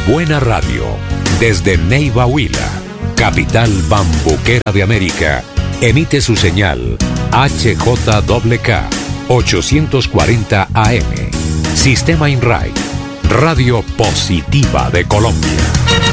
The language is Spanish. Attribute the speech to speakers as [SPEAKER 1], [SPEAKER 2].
[SPEAKER 1] buena radio. Desde Neiva Huila, capital bambuquera de América, emite su señal HJKK 840 AM. Sistema INRAI, Radio Positiva de Colombia.